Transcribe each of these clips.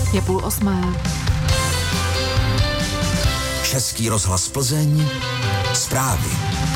Je 7:30. Český rozhlas Plzeň. Zprávy.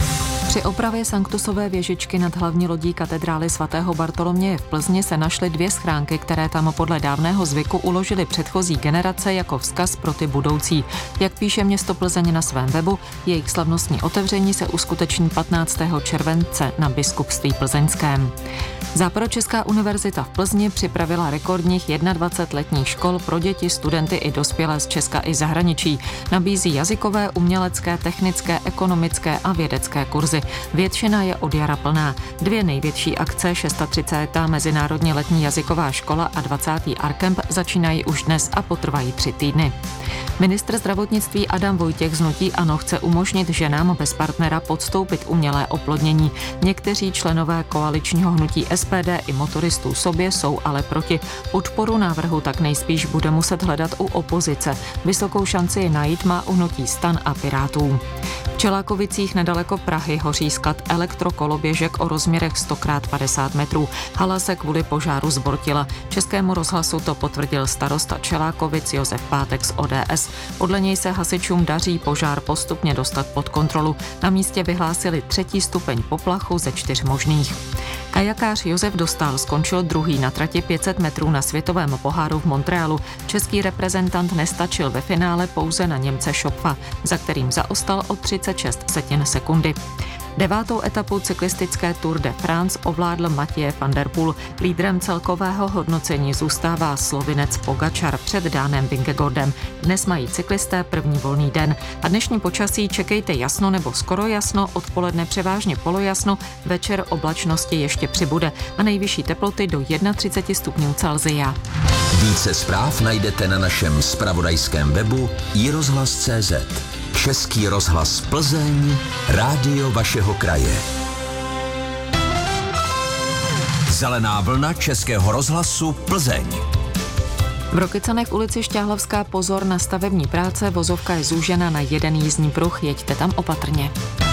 Při opravě sanktusové věžičky nad hlavní lodí katedrály svatého Bartoloměje v Plzni se našly 2 schránky, které tam podle dávného zvyku uložily předchozí generace jako vzkaz pro ty budoucí. Jak píše město Plzeň na svém webu, jejich slavnostní otevření se uskuteční 15. července na Biskupství plzeňském. Západočeská univerzita v Plzni připravila rekordních 21 letních škol pro děti, studenty i dospělé z Česka i zahraničí. Nabízí jazykové, umělecké, technické, ekonomické a vědecké kurzy. Většina je od jara plná. 2 největší akce, 630. Mezinárodní letní jazyková škola a 20. Arcamp, začínají už dnes a potrvají 3 týdny. Ministr zdravotnictví Adam Vojtěch z hnutí ANO chce umožnit ženám bez partnera podstoupit umělé oplodnění. Někteří členové koaličního hnutí SPD i motoristů sobě jsou ale proti. Podporu návrhu tak nejspíš bude muset hledat u opozice. Vysokou šanci je najít má u hnutí STAN a Pirátů. V Čelákovicích nedaleko Prahy hoří sklad elektrokoloběžek o rozměrech 100x50 metrů. Hala se kvůli požáru zbortila. Českému rozhlasu to potvrdil starosta Čelákovic Josef Pátek z ODS. Podle něj se hasičům daří požár postupně dostat pod kontrolu. Na místě vyhlásili 3. stupeň poplachu ze 4 možných. Kajakář Josef Dostál skončil 2. na trati 500 metrů na světovém poháru v Montrealu. Český reprezentant nestačil ve finále pouze na Němce Schopfa, za kterým zaostal o 36 sekundy. 9. etapu cyklistické Tour de France ovládl Mathieu van der Poel. Lídrem celkového hodnocení zůstává Slovinec Pogačar před Danem Vingegaardem. Dnes mají cyklisté první volný den. A dnešní počasí čekejte jasno nebo skoro jasno, odpoledne převážně polojasno, večer oblačnosti ještě přibude a nejvyšší teploty do 31 stupňů Celsia. Více zpráv najdete na našem zpravodajském webu iRozhlas.cz. Český rozhlas Plzeň, rádio vašeho kraje. Zelená vlna Českého rozhlasu Plzeň. V Rokycanech v ulici Šťáhlavská pozor na stavební práce, vozovka je zúžena na 1 jízdní pruh, jeďte tam opatrně.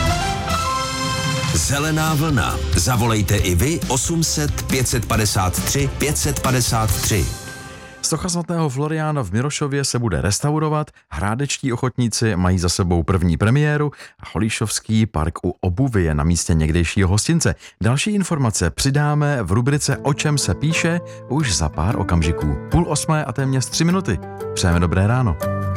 Zelená vlna. Zavolejte i vy 800 553 553. Socha svatého Floriána v Mirošově se bude restaurovat, hrádečtí ochotníci mají za sebou první premiéru a Holíšovský park u Obuvy je na místě někdejšího hostince. Další informace přidáme v rubrice O čem se píše už za pár okamžiků. 7:30 a téměř 3 minuty. Přejeme dobré ráno.